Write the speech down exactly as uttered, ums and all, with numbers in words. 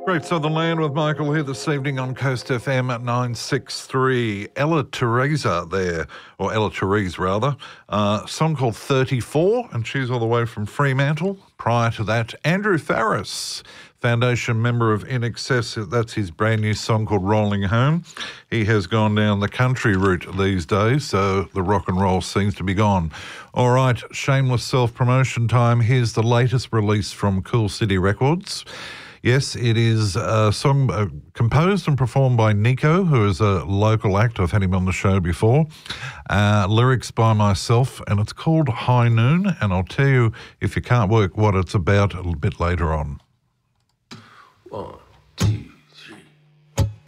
Great Southern Land with Michael here this evening on Coast F M at nine sixty-three. Ella Teresa there, or Ella Therese rather, uh, song called thirty-four, and she's all the way from Fremantle. Prior to that, Andrew Farriss, Foundation member of In Excess, that's his brand new song called Rolling Home. He has gone down the country route these days, so the rock and roll seems to be gone. All right, shameless self-promotion time. Here's the latest release from Cool City Records. Yes, it is a song uh, composed and performed by Nico, who is a local act. I've had him on the show before. Uh, lyrics by myself, and it's called High Noon, and I'll tell you, if you can't work, what it's about a little bit later on. One, two.